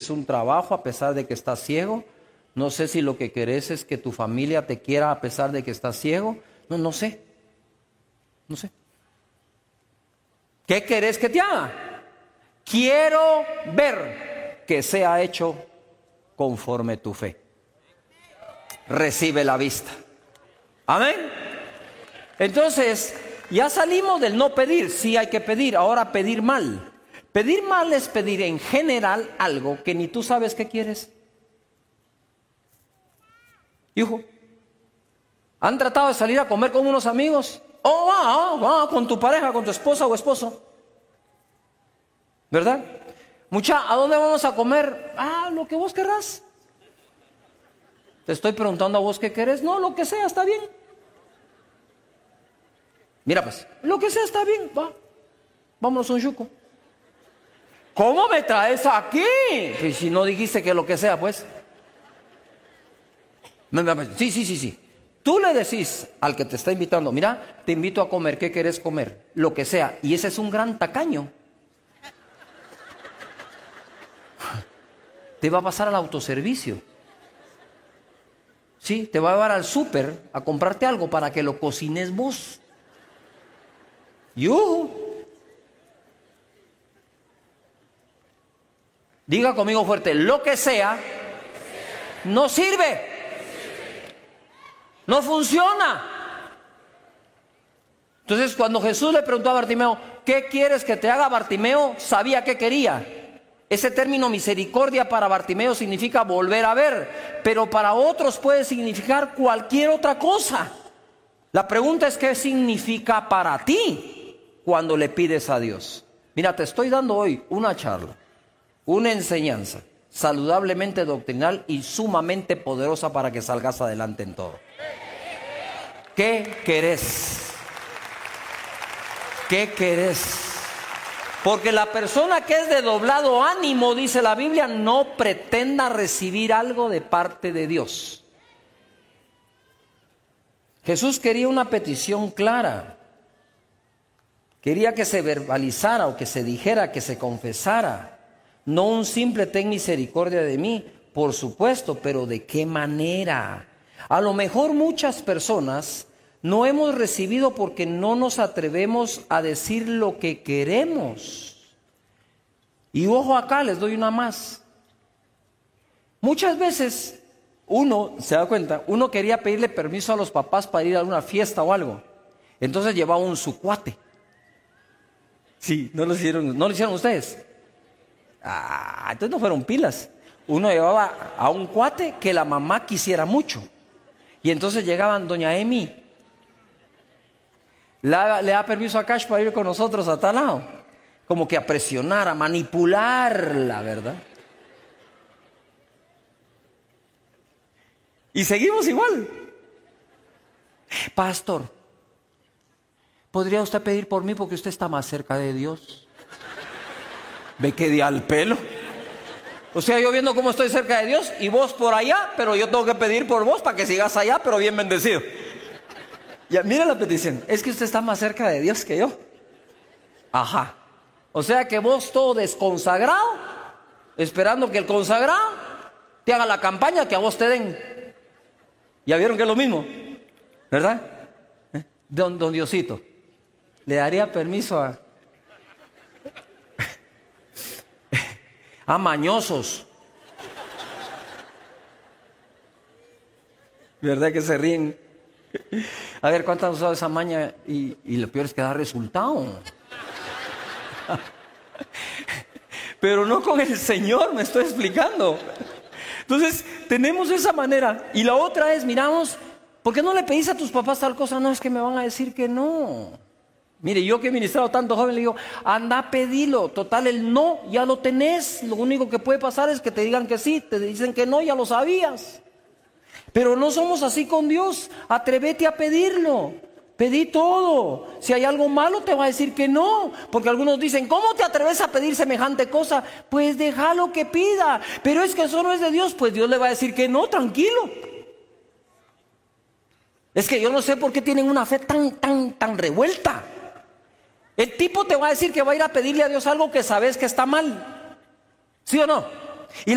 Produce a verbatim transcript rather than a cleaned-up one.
querés un trabajo a pesar de que estás ciego. No sé si lo que querés es que tu familia te quiera a pesar de que estás ciego. No, no sé. No sé. ¿Qué querés que te haga? Quiero ver que sea hecho conforme tu fe. Recibe la vista. Amén. Entonces, ya salimos del no pedir. Sí hay que pedir. Ahora pedir mal. Pedir mal es pedir en general algo que ni tú sabes qué quieres. Hijo, ¿han tratado de salir a comer con unos amigos? Oh, va, va, con tu pareja, con tu esposa o esposo. ¿Verdad? Mucha, ¿a dónde vamos a comer? Ah, lo que vos querrás. Te estoy preguntando a vos qué querés. No, lo que sea, está bien. Mira pues, lo que sea está bien, va. Vámonos a un yuco. ¿Cómo me traes aquí? Pues si no dijiste que lo que sea, pues. Sí, sí, sí, sí. Tú le decís al que te está invitando, mira, te invito a comer, ¿qué querés comer? Lo que sea. Y ese es un gran tacaño. Te va a pasar al autoservicio. Sí, te va a llevar al súper a comprarte algo para que lo cocines vos. Yo. Diga conmigo fuerte, lo que sea no sirve. No funciona. Entonces, cuando Jesús le preguntó a Bartimeo, ¿qué quieres que te haga? Bartimeo sabía qué quería. Ese término misericordia para Bartimeo significa volver a ver, pero para otros puede significar cualquier otra cosa. La pregunta es, ¿qué significa para ti cuando le pides a Dios? Mira, te estoy dando hoy una charla, una enseñanza saludablemente doctrinal y sumamente poderosa para que salgas adelante en todo. ¿Qué querés? ¿Qué querés? Porque la persona que es de doblado ánimo, dice la Biblia, no pretenda recibir algo de parte de Dios. Jesús quería una petición clara. Quería que se verbalizara o que se dijera, que se confesara. No un simple ten misericordia de mí, por supuesto, pero ¿de qué manera? A lo mejor muchas personas no hemos recibido porque no nos atrevemos a decir lo que queremos. Y ojo acá, les doy una más. Muchas veces uno, se da cuenta, uno quería pedirle permiso a los papás para ir a una fiesta o algo. Entonces llevaba un su cuate. Sí, ¿no lo hicieron, no lo hicieron ustedes? Ah, entonces no fueron pilas. Uno llevaba a un cuate que la mamá quisiera mucho. Y entonces llegaban, doña Emi, le da, le da permiso a Cash para ir con nosotros a tal lado. Como que a presionar, a manipularla, ¿verdad? Y seguimos igual. Pastor, ¿podría usted pedir por mí porque usted está más cerca de Dios? ¿Ve que di al pelo? O sea, yo viendo cómo estoy cerca de Dios y vos por allá, pero yo tengo que pedir por vos para que sigas allá, pero bien bendecido. Ya, mira la petición. Es que usted está más cerca de Dios que yo. Ajá. O sea que vos todo desconsagrado, esperando que el consagrado te haga la campaña que a vos te den. ¿Ya vieron que es lo mismo? ¿Verdad? ¿Eh? Don, don Diosito, le daría permiso a... a mañosos. ¿Verdad que se ríen? A ver, ¿cuántas han usado esa maña? Y, y lo peor es que da resultado. Pero no con el Señor, me estoy explicando. Entonces, tenemos esa manera. Y la otra es, miramos, ¿por qué no le pedís a tus papás tal cosa? No, es que me van a decir que no. Mire, yo que he ministrado tanto joven, le digo, anda, pedilo. Total, el no ya lo tenés. Lo único que puede pasar es que te digan que sí. Te dicen que no, ya lo sabías. Pero no somos así con Dios. Atrévete a pedirlo. Pedí todo. Si hay algo malo, te va a decir que no. Porque algunos dicen, ¿cómo te atreves a pedir semejante cosa? Pues déjalo que pida. Pero es que eso no es de Dios. Pues Dios le va a decir que no, tranquilo. Es que yo no sé por qué tienen una fe tan, tan, tan revuelta. El tipo te va a decir que va a ir a pedirle a Dios algo que sabes que está mal. ¿Sí o no? Y